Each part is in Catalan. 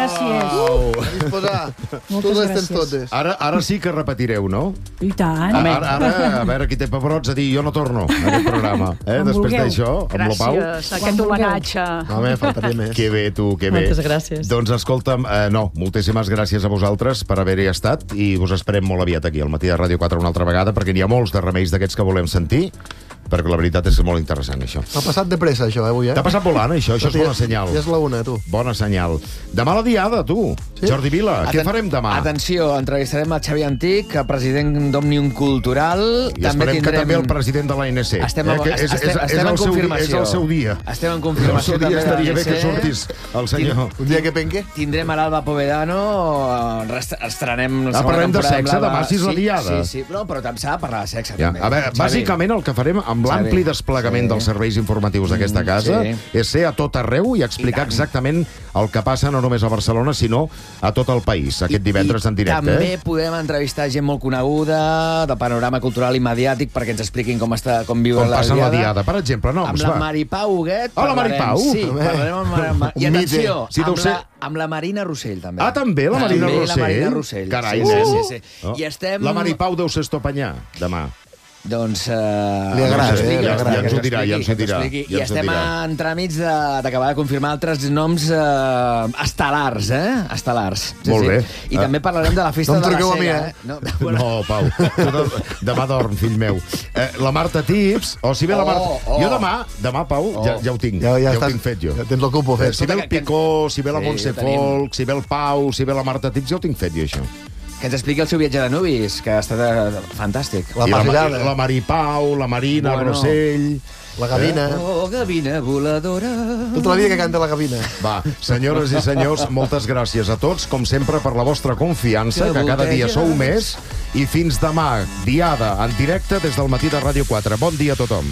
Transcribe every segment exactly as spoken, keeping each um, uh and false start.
gràcies. Uh, disposar. Moltes gràcies. Ara, ara sí que repetireu, no? I tant. Ara, ara, a veure qui té pebrots a dir jo no torno a aquest programa. Eh? Com Després vulgueu. d'això, amb la Pau. Gràcies, aquest homenatge. Home, faltaria més. Que bé, tu, que bé. Moltes gràcies. Doncs escolta'm, eh, no, moltíssimes gràcies a vosaltres per haver-hi estat i us esperem molt aviat aquí al Matí de Ràdio quatre una altra vegada, perquè n'hi ha molts de remeis d'aquests que volem sentir, perquè la veritat és molt interessant, això. M'ha passat de pressa, això, eh, avui, eh? T'ha passat volant, això? Això és bona senyal. Ja és la una, tu. Bona senyal. Demà la diada, tu. Sí? Jordi Vila, Aten què farem demà? Atenció, entrevistarem el Xavi Antic, president d'Òmnium Cultural. I esperem que també el president de l'A N C. Estem, eh, que és, estem, és, és, estem el en seu, confirmació. és el seu dia. Estem en El confirmació seu dia també de estaria bé l'A N C. que sortís el senyor. Un dia que penque? Tindrem a l'Alba Povedano, rest- estrenem la Ah, segona parlem de temporada amb sexe, l'Alba. demà si és la Sí, diada. Sí, sí, no, però també s'ha de parlar de sexe, Ja. també. A veure, Xavi. bàsicament el que farem amb Xavi. l'ampli desplegament Sí. dels serveis informatius d'aquesta Mm, casa sí. és ser a tot arreu i explicar I tant. exactament el que passa no només a Barcelona, sinó a tot el país, aquest divendres I en directe. també Eh? podem entrevistar gent molt coneguda, de panorama cultural i mediàtic, perquè ens expliquin com, està, com viuen Com la passa diada. la diada. Per exemple, noms, Amb la va. Maripau Huguet. Ah, la parlarem. Maripau? Sí, Home. parlarem amb la Mar... I Un mite. atenció, Si deu amb, ser- la, amb la Marina Rossell, també. Ah, també, la Marina també Rossell? la Marina Rossell. Carai, sí, nen. sí, sí, sí. Oh. I estem... La Maripau deu ser estopanyà, demà. Doncs... Uh, Li agrada, eh, li agrada. Ja ens ho dirà, ja ens ho dirà. Ja I ens ho estem dirà. entremig de- d'acabar de, de confirmar altres noms uh, estel·lars, eh? Estel·lars. Sí, Molt sí. bé. I Ah. també parlarem de la festa No em de la truqueu a Sega. mi, eh? No, No, Pau, tu de, demà dorm, fill meu. Eh, la Marta Tips, o si ve la Oh, Marta... oh. Jo demà, demà, Pau, Oh. ja, ja ho tinc. Ja, ja, ho estàs, tinc fet jo. Ja tens el cupo fet. Eh, si ve el que- Picó, si ve la Sí, Montse ho tenim. Folk, si ve el Pau, si ve la Marta Tips, ja ho tinc fet jo, això. Que ens expliqui el seu viatge de nuvis, que ha estat eh, fantàstic. La I la, parellada. la Maripau, la Marina, Bueno. el Rossell... La gavina. Oh, gavina voladora... Tota la vida que canta la gavina. Va, senyores i senyors, moltes gràcies a tots, com sempre, per la vostra confiança, que cada dia sou més, i fins demà, diada, en directe des del Matí de Ràdio quatre. Bon dia a tothom.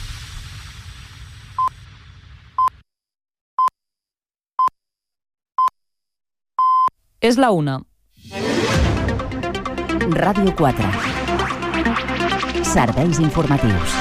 És la una. Ràdio quatre. Serveis informatius.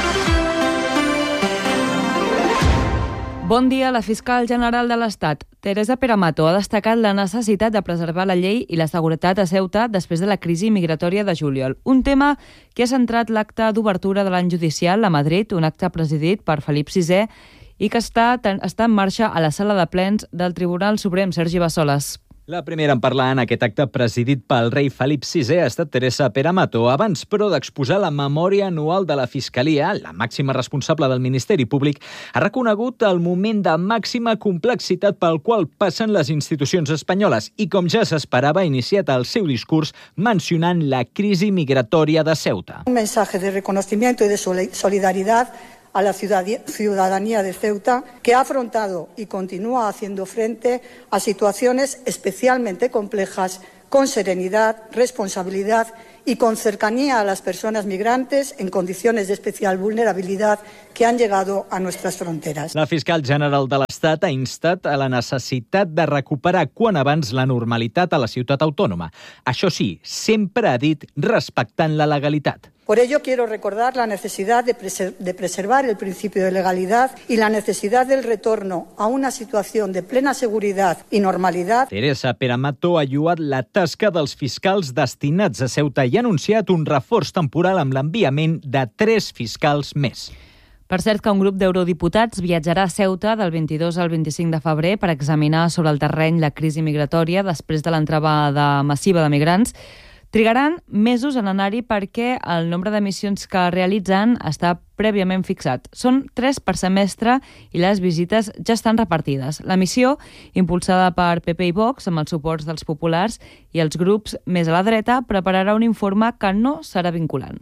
Bon dia. La fiscal general de l'Estat, Teresa Peramato, ha destacat la necessitat de preservar la llei i la seguretat a Ceuta després de la crisi migratòria de juliol. Un tema que ha centrat l'acte d'obertura de l'any judicial a Madrid, un acte presidit per Felip sisè i que està, està en marxa a la sala de plens del Tribunal Suprem. Sergi Bassoles. La primera en parlar en aquest acte presidit pel rei Felip sisè ha estat Teresa Peramato. Abans, però, d'exposar la memòria anual de la Fiscalia, la màxima responsable del Ministeri Públic ha reconegut el moment de màxima complexitat pel qual passen les institucions espanyoles i, com ja s'esperava, ha iniciat el seu discurs mencionant la crisi migratòria de Ceuta. Un mensaje de reconocimiento y de solidaridad a la ciudadanía de Ceuta, que ha afrontado y continúa haciendo frente a situaciones especialmente complejas con serenidad, responsabilidad y con cercanía a las personas migrantes en condiciones de especial vulnerabilidad que han llegado a nuestras fronteras. La fiscal general de l'Estat ha instat a la necessitat de recuperar quan abans la normalitat a la ciutat autònoma. Això sí, sempre ha dit respectant la legalitat. Por ello, quiero recordar la necesidad de, preser- de preservar el principio de legalidad y la necesidad del retorno a una situación de plena seguridad y normalidad. Teresa Peramato ha lloat la tasca dels fiscals destinats a Ceuta i ha anunciat un reforç temporal amb l'enviament de tres fiscals més. Per cert, que un grup d'eurodiputats viatjarà a Ceuta del vint-i-dos al vint-i-cinc de febrer per examinar sobre el terreny la crisi migratòria després de l'entrada massiva de migrants. Trigaran mesos en anar-hi perquè el nombre de missions que realitzen està prèviament fixat. Són tres per semestre i les visites ja estan repartides. La missió, impulsada per P P i Vox, amb els suports dels populars i els grups més a la dreta, prepararà un informe que no serà vinculant.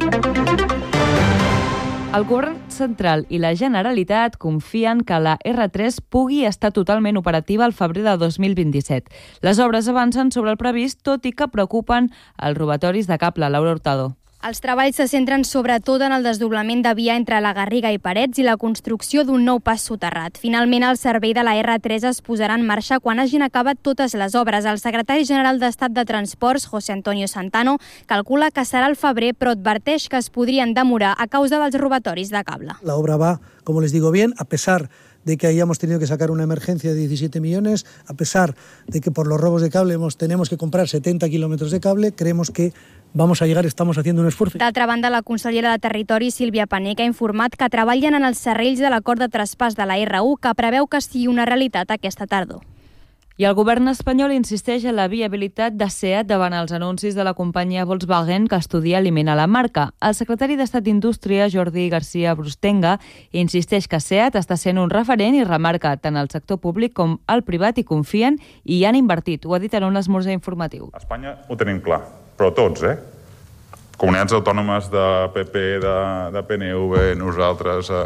El govern central i la Generalitat confien que la erre tres pugui estar totalment operativa al febrer de dos mil vint-i-set. Les obres avancen sobre el previst, tot i que preocupen els robatoris de cable. Laura Hurtado. Els treballs se centren sobretot en el desdoblament de via entre la Garriga i Parets i la construcció d'un nou pas soterrat. Finalment, el servei de la erre tres es posarà en marxa quan hagin acabat totes les obres. El secretari general d'Estat de Transports, José Antonio Santano, calcula que serà al febrer, però adverteix que es podrien demorar a causa dels robatoris de cable. La obra va, como les digo bien, a pesar de que hayamos tenido que sacar una emergencia de diecisiete millones, a pesar de que por los robos de cable hemos, tenemos que comprar setenta kilómetros de cable, creemos que vamos a llegar, estamos haciendo un esfuerzo. D'altra banda, la consellera de Territori, Sílvia Pané, ha informat que treballen en els serrells de l'acord de traspàs de la erre u, que preveu que sigui una realitat aquesta tardor. I el govern espanyol insisteix en la viabilitat de SEAT davant els anuncis de la companyia Volkswagen que estudia eliminar la marca. El secretari d'Estat d'Indústria, Jordi García Brustenga, insisteix que SEAT està sent un referent i remarca tant el sector públic com el privat hi confien i hi han invertit. Ho ha dit en un esmorzar informatiu. A Espanya ho tenim clar, però tots, eh? Comunitats autònomes de P P, de, de P N V, nosaltres, eh,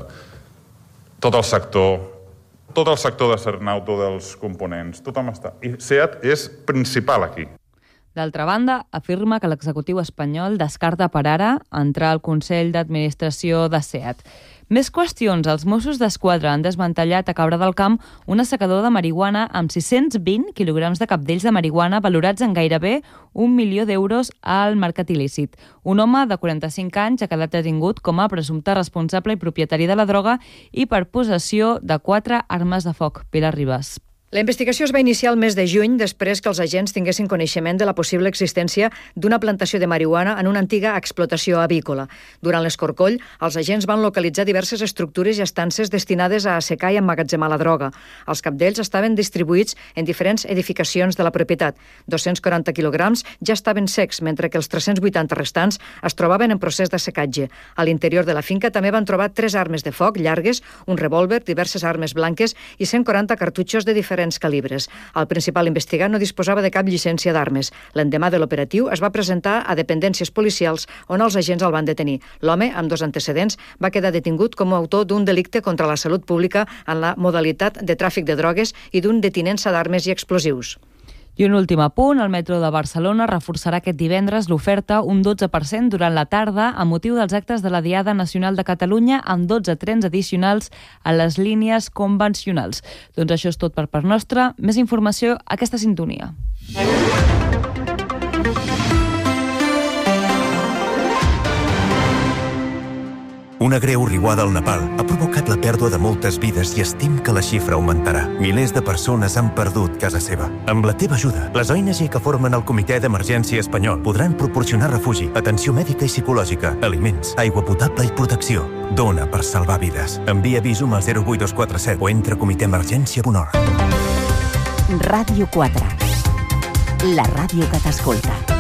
tot el sector, tot el sector de Cernauto, dels components, tothom està. I SEAT és principal aquí. D'altra banda, afirma que l'executiu espanyol descarta per ara entrar al Consell d'Administració de SEAT. Més qüestions. Els Mossos d'Esquadra han desmantellat a Cabra del Camp un assecador de marihuana amb sis-cents vint quilograms de cabdells de marihuana valorats en gairebé un milió d'euros al mercat il·lícit. Un home de quaranta-cinc anys ha quedat detingut com a presumpte responsable i propietari de la droga i per possessió de quatre armes de foc. Pilar Ribas. La investigació es va iniciar el mes de juny després que els agents tinguessin coneixement de la possible existència d'una plantació de marihuana en una antiga explotació avícola. Durant l'escorcoll, els agents van localitzar diverses estructures i estances destinades a assecar i emmagatzemar la droga. Els cabdells estaven distribuïts en diferents edificacions de la propietat. dos-cents quaranta quilograms ja estaven secs, mentre que els tres-cents vuitanta restants es trobaven en procés d'assecatge. A l'interior de la finca també van trobar tres armes de foc llargues, un revòlver, diverses armes blanques i cent quaranta cartutxos de diferents calibres. El principal investigat no disposava de cap llicència d'armes. L'endemà de l'operatiu es va presentar a dependències policials on els agents el van detenir. L'home, amb dos antecedents, va quedar detingut com a autor d'un delicte contra la salut pública en la modalitat de tràfic de drogues i d'un de tinença d'armes i explosius. I un últim apunt, el metro de Barcelona reforçarà aquest divendres l'oferta un dotze per cent durant la tarda a motiu dels actes de la Diada Nacional de Catalunya amb dotze trens addicionals a les línies convencionals. Doncs això és tot per part nostra. Més informació a aquesta sintonia. Una greu riuada al Nepal ha provocat la pèrdua de moltes vides i estim que la xifra augmentarà. Milers de persones han perdut casa seva. Amb la teva ajuda, les O N G que formen el Comitè d'Emergència Espanyol podran proporcionar refugi, atenció mèdica i psicològica, aliments, aigua potable i protecció. Dona per salvar vides. Envia Visum al zero vuit dos quatre set o entra a comitèemergència punt org. Ràdio quatre. La ràdio que t'escolta.